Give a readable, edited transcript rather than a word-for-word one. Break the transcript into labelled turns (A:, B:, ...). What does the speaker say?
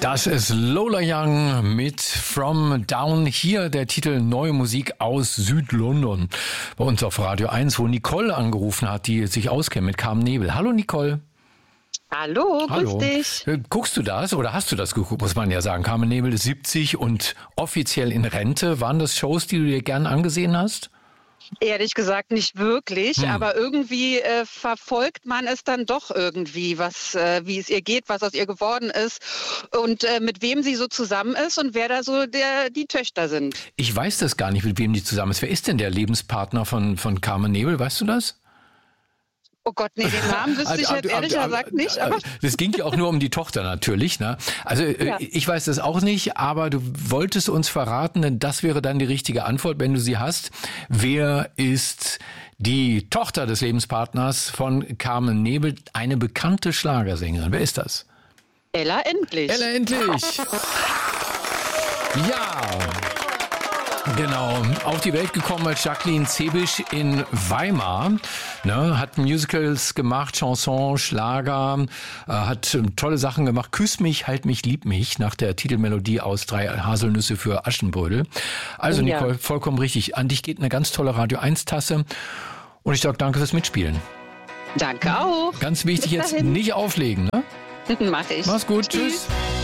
A: Das ist Lola Young mit From Down Here, der Titel Neue Musik aus Südlondon. Bei uns auf Radio 1, wo Nicole angerufen hat, die sich auskennt mit Carmen Nebel. Hallo Nicole.
B: Hallo, grüß dich.
A: Guckst du das oder hast du das geguckt, muss man ja sagen. Carmen Nebel ist 70 und offiziell in Rente. Waren das Shows, die du dir gern angesehen hast?
B: Ehrlich gesagt nicht wirklich, aber irgendwie verfolgt man es dann doch irgendwie, wie es ihr geht, was aus ihr geworden ist und mit wem sie so zusammen ist und wer da so die Töchter sind.
A: Ich weiß das gar nicht, mit wem die zusammen ist. Wer ist denn der Lebenspartner von Carmen Nebel? Weißt du das?
B: Oh Gott, nee, den Namen wüsste ich jetzt ehrlich gesagt nicht. Aber
A: das ging ja auch nur um die Tochter natürlich. Ne? Also
B: Ja.
A: ich weiß das auch nicht, aber du wolltest uns verraten, denn das wäre dann die richtige Antwort, wenn du sie hast. Wer ist die Tochter des Lebenspartners von Carmen Nebel, eine bekannte Schlagersängerin? Wer ist das?
B: Ella Endlich.
A: Ella Endlich! Ja! Genau, auf die Welt gekommen als Jacqueline Zebisch in Weimar, ne, hat Musicals gemacht, Chanson, Schlager, hat tolle Sachen gemacht, Küss mich, halt mich, lieb mich, nach der Titelmelodie aus 3 Haselnüsse für Aschenbrödel. Also
B: Ja.
A: Nicole, vollkommen richtig, an dich geht eine ganz tolle Radio 1 Tasse und ich sage danke fürs Mitspielen.
B: Danke auch.
A: Ganz wichtig,
B: Bis
A: jetzt
B: dahin.
A: nicht auflegen, ne?
B: Mach ich.
A: Mach's gut, tschüss.